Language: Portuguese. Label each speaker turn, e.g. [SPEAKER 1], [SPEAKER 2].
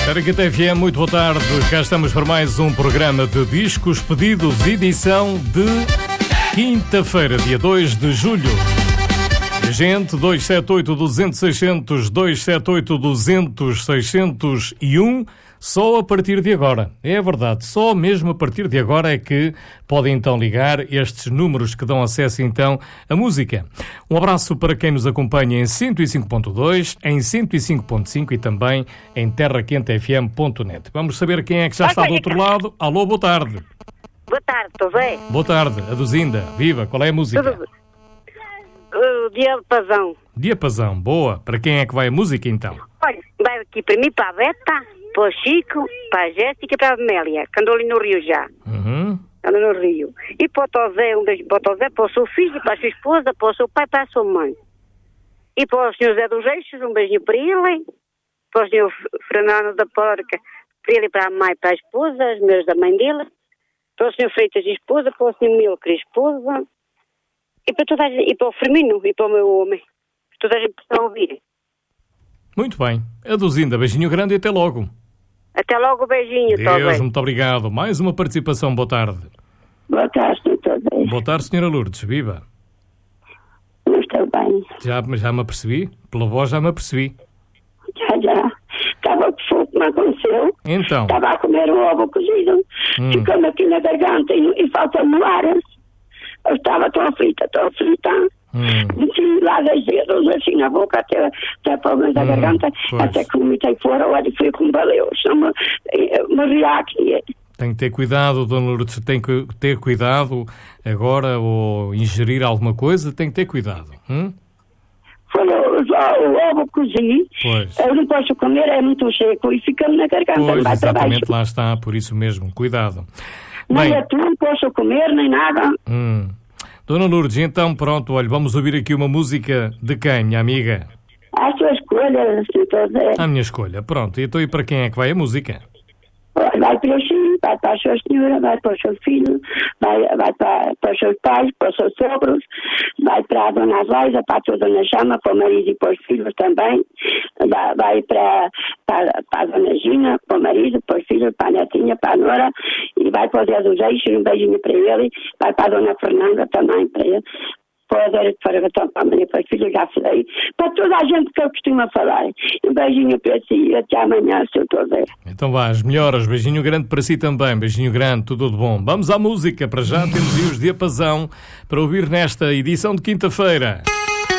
[SPEAKER 1] Tarraqueta FM, muito boa tarde. Cá estamos para mais um programa de discos pedidos, edição de quinta-feira, dia 2 de julho. Gente, 278-200-600, 278-200-601, só a partir de agora. É verdade, só mesmo a partir de agora é que podem então ligar estes números que dão acesso então à música. Um abraço para quem nos acompanha em 105.2, em 105.5 e também em terraquentefm.net. Vamos saber quem é que já está do outro lado. Alô, boa tarde.
[SPEAKER 2] Boa tarde, estou bem?
[SPEAKER 1] Boa tarde, a Duzinda. Viva, qual é a música?
[SPEAKER 2] Tudo... Diapasão.
[SPEAKER 1] Diapasão, boa. Para quem é que vai a música então?
[SPEAKER 2] Olha, vai aqui para mim, para a Beta, para o Chico, para a Jéssica e para a Amélia, que andou ali no Rio já. Andou no Rio. E para o Tosé, um beijo para o Tosé, para o seu filho, para a sua esposa, para o seu pai, para a sua mãe. E para o Sr. Zé dos Eixos, um beijinho para ele. Para o Sr. Fernando da Porca, para ele e para a mãe, para a esposa, os meus da mãe dele. Para o Sr. Freitas e esposa, para o Sr. Milker e esposa. E para toda a gente, e para o Firmino, e para o meu homem. Toda a gente está a ouvir.
[SPEAKER 1] Muito bem. A Duzinda, beijinho grande e até logo.
[SPEAKER 2] Até logo, beijinho.
[SPEAKER 1] Deus, muito obrigado. Mais uma participação, boa tarde.
[SPEAKER 3] Boa tarde, estou bem.
[SPEAKER 1] Boa tarde, Sra. Lourdes, viva.
[SPEAKER 3] Não estou bem.
[SPEAKER 1] Já me apercebi? Pela voz já me apercebi.
[SPEAKER 3] Já. Estava com fogo, que me aconteceu.
[SPEAKER 1] Então?
[SPEAKER 3] Estava a comer um ovo cozido. Ficou-me aqui na garganta e falta-me ar. Eu estava tão aflita. Meti lá 10 dedos assim na boca até para o meio da garganta,
[SPEAKER 1] pois.
[SPEAKER 3] até que vomitei fora, olha, fui com valeu, senão morria aqui.
[SPEAKER 1] Tem que ter cuidado, Dona Lourdes, tem que ter cuidado agora, ou ingerir alguma coisa, tem que ter cuidado.
[SPEAKER 3] Foi o ovo cozido, eu não posso comer, é muito seco e fica-me na garganta.
[SPEAKER 1] Pois,
[SPEAKER 3] vai
[SPEAKER 1] exatamente, lá está, por isso mesmo, cuidado.
[SPEAKER 3] Nem atum, não posso comer, nem nada.
[SPEAKER 1] Dona Lourdes, então pronto, olha, vamos ouvir aqui uma música de quem, minha amiga?
[SPEAKER 3] A sua escolha, se toda.
[SPEAKER 1] A minha escolha, pronto. Então e para quem é que vai a música?
[SPEAKER 3] Vai para o filho, vai para a sua senhora, vai para o seu filho, vai para os seus pais, para os seus sogros, vai para a dona Azaisa, para a tua dona Chama, para o marido e para os filhos também, vai para a dona Gina, para o marido, para os filhos, para a netinha, para a nora, e vai para o Zé dos Eixos, um beijinho para ele, vai para a dona Fernanda também, para ele. Para a para a mãe, para os filhos, já falei. Para toda a gente que eu costumo falar. Um beijinho para si e até amanhã, se eu estou a ver.
[SPEAKER 1] Então vá, as melhoras. Beijinho grande para si também. Beijinho grande, tudo de bom. Vamos à música. Para já temos aí os Diapasão para ouvir nesta edição de quinta-feira.